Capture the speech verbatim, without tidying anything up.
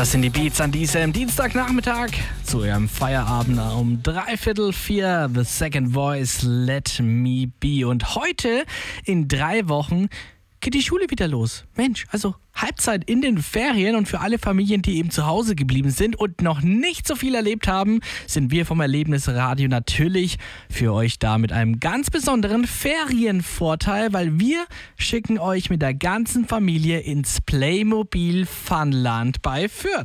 Das sind die Beats an diesem Dienstagnachmittag zu eurem Feierabend um dreiviertel vier. The Second Voice, Let Me Be. Und heute in drei Wochen geht die Schule wieder los. Mensch, also Halbzeit in den Ferien, und für alle Familien, die eben zu Hause geblieben sind und noch nicht so viel erlebt haben, sind wir vom Erlebnisradio natürlich für euch da mit einem ganz besonderen Ferienvorteil, weil wir schicken euch mit der ganzen Familie ins Playmobil Funland bei Fürth.